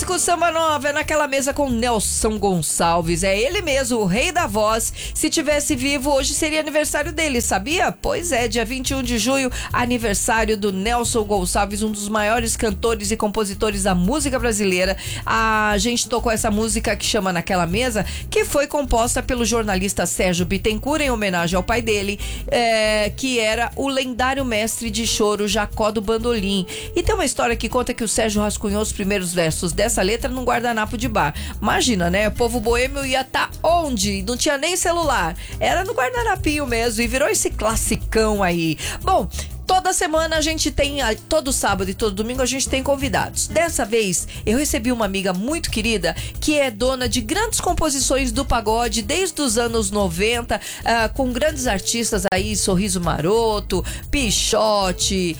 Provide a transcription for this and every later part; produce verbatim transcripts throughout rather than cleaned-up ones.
clássico Samba Nova é naquela mesa com Nelson Gonçalves. É ele mesmo, o rei da voz. Se tivesse vivo, hoje seria aniversário dele, sabia? Pois é, dia vinte e um de junho, aniversário do Nelson Gonçalves, um dos maiores cantores e compositores da música brasileira. A gente tocou essa música que chama Naquela Mesa, que foi composta pelo jornalista Sérgio Bittencourt em homenagem ao pai dele, é, que era o lendário mestre de choro Jacó do Bandolim. E tem uma história que conta que o Sérgio rascunhou os primeiros versos dessa letra num guardanapo de bar. Imagina, né? O povo boêmio ia estar tá onde? Não tinha nem celular. Era no guardanapinho mesmo e virou esse classicão aí. Bom, toda semana a gente tem, todo sábado e todo domingo a gente tem convidados. Dessa vez eu recebi uma amiga muito querida que é dona de grandes composições do pagode desde os anos noventa, uh, com grandes artistas aí, Sorriso Maroto, Pixote,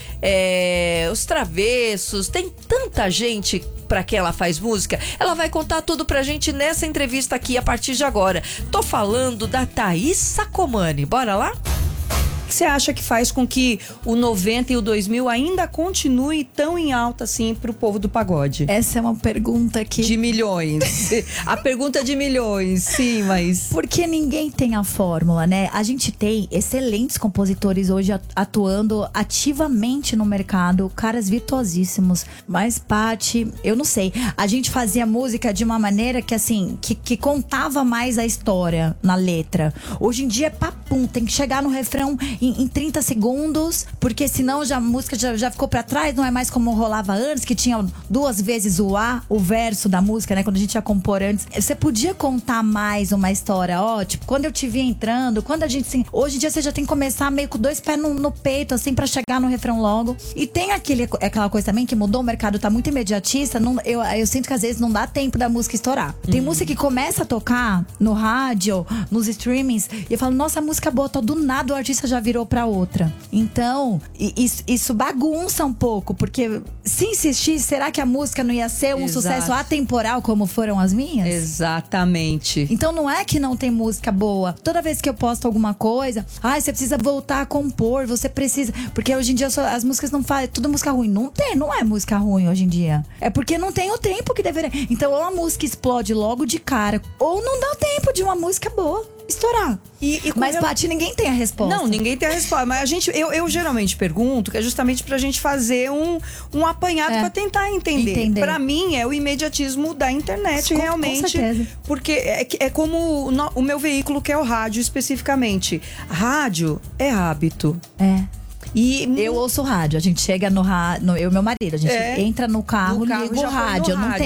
é, Os Travessos, tem tanta gente pra quem ela faz música. Ela vai contar tudo pra gente nessa entrevista aqui a partir de agora. Tô falando da Thaís Sacomani. Bora lá? O que você acha que faz com que o noventa e o dois mil ainda continue tão em alta assim pro povo do pagode? Essa é uma pergunta que... De milhões. A pergunta de milhões, sim, mas... Porque ninguém tem a fórmula, né? A gente tem excelentes compositores hoje atuando ativamente no mercado, caras virtuosíssimos. Mas, Paty, eu não sei. A gente fazia música de uma maneira que, assim, que, que contava mais a história na letra. Hoje em dia é papum, tem que chegar no refrão Em, em trinta segundos, porque senão já, a música já, já ficou pra trás, não é mais como rolava antes, que tinha duas vezes o A, o verso da música, né? Quando a gente ia compor antes. Você podia contar mais uma história, ó, tipo, quando eu te vi entrando, quando a gente, assim, hoje em dia você já tem que começar meio com dois pés no, no peito, assim, pra chegar no refrão logo. E tem aquele, aquela coisa também que mudou, o mercado tá muito imediatista, não, eu, eu sinto que às vezes não dá tempo da música estourar. Tem uhum. música que começa a tocar no rádio, nos streamings, e eu falo, nossa, a música boa, do nada o artista já virou pra outra. Então, isso, isso bagunça um pouco, porque se insistir, será que a música não ia ser um Exato. Sucesso atemporal como foram as minhas? Exatamente. Então não é que não tem música boa. Toda vez que eu posto alguma coisa, ai, ah, você precisa voltar a compor, você precisa, porque hoje em dia só, as músicas não fazem, tudo música ruim. Não tem, não é música ruim hoje em dia. É porque não tem o tempo que deveria. Então ou a música explode logo de cara, ou não dá tempo de uma música boa estourar. E, e mas, eu... Paty, ninguém tem a resposta. Não, ninguém tem a resposta. Mas a gente, eu, eu geralmente pergunto, que é justamente pra gente fazer um, um apanhado é. pra tentar entender. entender. Pra mim, é o imediatismo da internet, com, realmente. Com certeza. Porque é, é como o, o meu veículo, que é o rádio, especificamente. Rádio é hábito. É. E eu ouço rádio, a gente chega no rádio, eu e meu marido, a gente é, entra no carro, no carro liga o rádio, no não rádio. tem